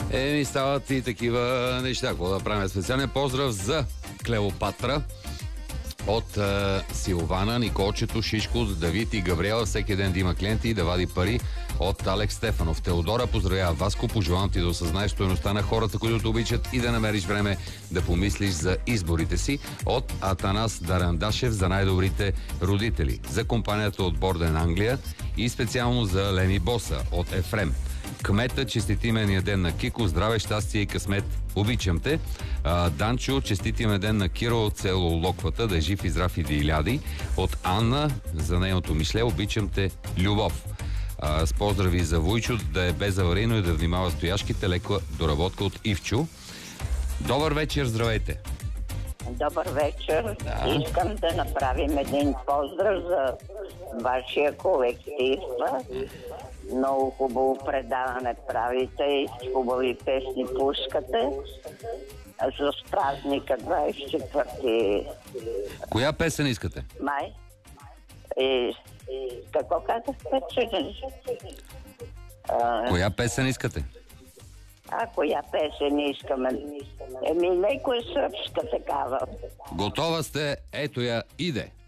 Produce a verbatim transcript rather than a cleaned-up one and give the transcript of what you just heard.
Еми, стават и такива неща. Какво да правим? Специален поздрав за Клеопатра от е, Силвана, Николчето, Шишко, Давид и Габриела. Всеки ден да има клиенти и да вади пари от Алекс Стефанов. Теодора поздравява Васко. Пожелавам ти да осъзнаеш стойността на хората, които те обичат и да намериш време да помислиш за изборите си. От Атанас Дарандашев за най-добрите родители. За компанията от Борден Англия и специално за Лени Боса от Ефрем. Кмета, честит имения ден на Кико, здраве, щастие и късмет, обичам те. А, Данчо, честит имен ден на Киро от село Локвата, да е жив и здрав и да иляди. От Анна, за нейното мишле, обичам те, любов. А, с поздрави за Войчо, да е безаварийно и да внимава стояшките, леко доработка от Ивчо. Добър вечер, здравейте! Добър вечер. Да. Искам да направим един поздрав за вашия колектив. Много хубаво предаване правите и хубави песни пускате. За празника двадесет и четвърти Коя песен искате? май. И какво казахте, че... А, Коя песен искате? а коя песен искаме? Еми, некоя сръбска такава. Готова сте, ето я, иде.